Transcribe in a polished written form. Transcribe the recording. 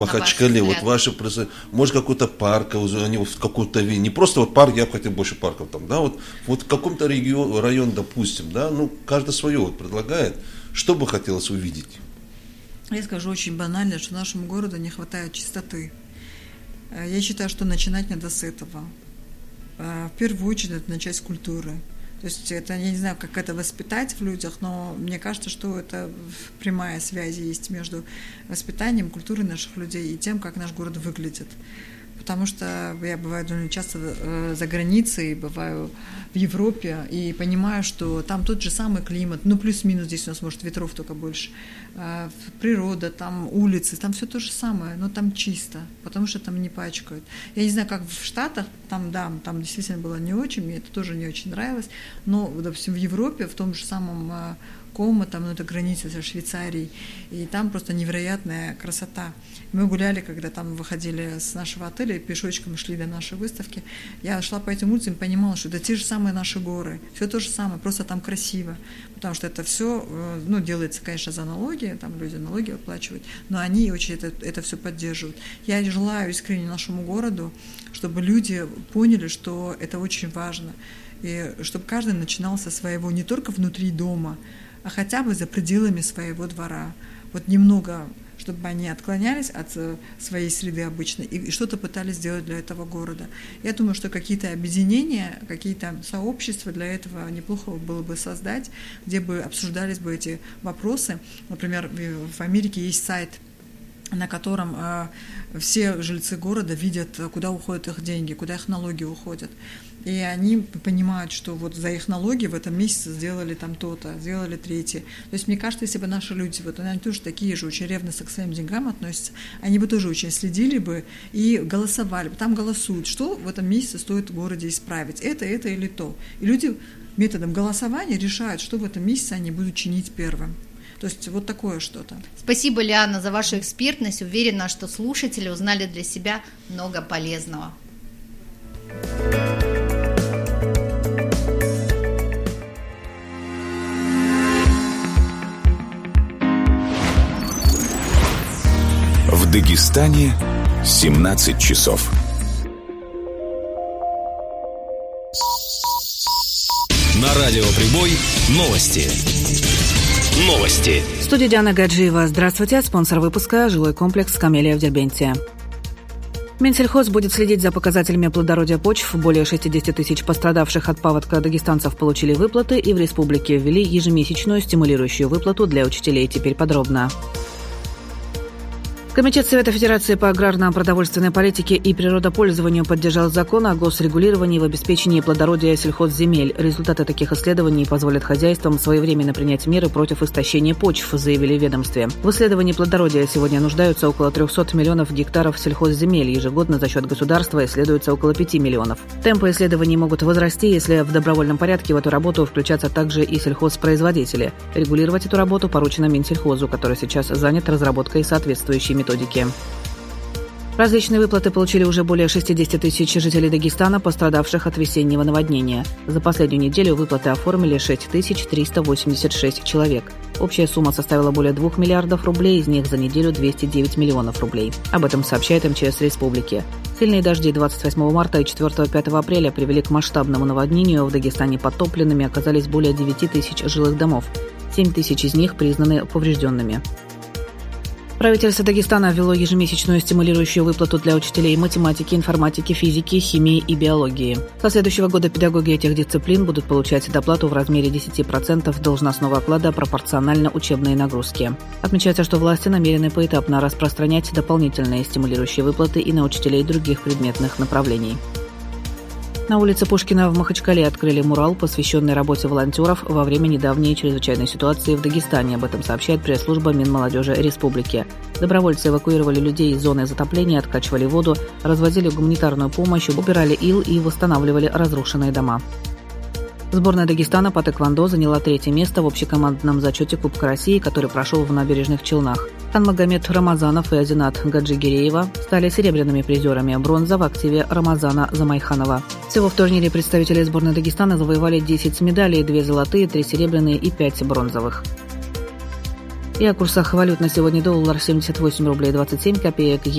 Махачкале, вот ваши, может, какой-то парк, они в какой-то не просто вот парк, я бы хотел больше парков там, да, вот в каком-то районе, допустим, да, ну, каждый свое вот предлагает, что бы хотелось увидеть? Я скажу очень банально, что нашему городу не хватает чистоты. Я считаю, что начинать надо с этого. В первую очередь, это начать с культуры. То есть это, я не знаю, как это воспитать в людях, но мне кажется, что это прямая связь есть между воспитанием, культурой наших людей и тем, как наш город выглядит. Потому что я бываю довольно часто за границей, бываю в Европе и понимаю, что там тот же самый климат, ну плюс-минус, здесь у нас может ветров только больше, природа, там улицы, там все то же самое, но там чисто, потому что там не пачкают. Я не знаю, как в Штатах, там, да, там действительно было не очень, мне это тоже не очень нравилось, но, допустим, в Европе, в том же самом Комо, там, ну, это граница со Швейцарией, и там просто невероятная красота. Мы гуляли, когда там выходили с нашего отеля, пешочком шли до нашей выставки, я шла по этим улицам и понимала, что это те же самые наши горы, все то же самое, просто там красиво, потому что это все, ну, делается, конечно, за налоги, там люди налоги оплачивают, но они очень это все поддерживают. Я желаю искренне нашему городу, чтобы люди поняли, что это очень важно, и чтобы каждый начинал со своего, не только внутри дома, а хотя бы за пределами своего двора. Вот немного, чтобы они отклонялись от своей среды обычной и что-то пытались сделать для этого города. Я думаю, что какие-то объединения, какие-то сообщества для этого неплохо было бы создать, где бы обсуждались бы эти вопросы. Например, в Америке есть сайт, на котором все жильцы города видят, куда уходят их деньги, куда их налоги уходят. И они понимают, что вот за их налоги в этом месяце сделали там то-то, сделали третье. То есть мне кажется, если бы наши люди, вот они тоже такие же, очень ревностно к своим деньгам относятся, они бы тоже очень следили бы и голосовали бы. Там голосуют, что в этом месяце стоит в городе исправить, это или то. И люди методом голосования решают, что в этом месяце они будут чинить первым. То есть вот такое что-то. Спасибо, Лиана, за вашу экспертность. Уверена, что слушатели узнали для себя много полезного. В Дагестане 17 часов. На радио «Прибой» новости. В студии Диана Гаджиева. Здравствуйте. Спонсор выпуска – жилой комплекс «Камелия» в Дербенте. Минсельхоз будет следить за показателями плодородия почв. Более 60 тысяч пострадавших от паводка дагестанцев получили выплаты, и в республике ввели ежемесячную стимулирующую выплату для учителей. Теперь подробно. Комитет Совета Федерации по аграрно-продовольственной политике и природопользованию поддержал закон о госрегулировании в обеспечении плодородия сельхозземель. Результаты таких исследований позволят хозяйствам своевременно принять меры против истощения почв, заявили в ведомстве. В исследовании плодородия сегодня нуждаются около 300 миллионов гектаров сельхозземель. Ежегодно за счет государства исследуется около 5 миллионов. Темпы исследований могут возрасти, если в добровольном порядке в эту работу включатся также и сельхозпроизводители. Регулировать эту работу поручено Минсельхозу, который сейчас занят разработкой соответствующей методики. Различные выплаты получили уже более 60 тысяч жителей Дагестана, пострадавших от весеннего наводнения. За последнюю неделю выплаты оформили 6386 человек. Общая сумма составила более 2 миллиардов рублей, из них за неделю 209 миллионов рублей. Об этом сообщает МЧС Республики. Сильные дожди 28 марта и 4-5 апреля привели к масштабному наводнению. В Дагестане подтопленными оказались более 9 тысяч жилых домов. 7 тысяч из них признаны поврежденными. Правительство Дагестана ввело ежемесячную стимулирующую выплату для учителей математики, информатики, физики, химии и биологии. Со следующего года педагоги этих дисциплин будут получать доплату в размере 10% должностного оклада пропорционально учебной нагрузке. Отмечается, что власти намерены поэтапно распространять дополнительные стимулирующие выплаты и на учителей других предметных направлений. На улице Пушкина в Махачкале открыли мурал, посвященный работе волонтеров во время недавней чрезвычайной ситуации в Дагестане. Об этом сообщает пресс-служба Минмолодежи Республики. Добровольцы эвакуировали людей из зоны затопления, откачивали воду, развозили гуманитарную помощь, убирали ил и восстанавливали разрушенные дома. Сборная Дагестана по тэквондо заняла 3-е место в общекомандном зачете Кубка России, который прошел в Набережных Челнах. Ханмагомед Рамазанов и Азинат Гаджигиреева стали серебряными призерами, бронза в активе Рамазана Замайханова. Всего в турнире представители сборной Дагестана завоевали 10 медалей, 2 золотые, 3 серебряные и 5 бронзовых. И о курсах валют на сегодня: доллар 78 рублей 27 копеек,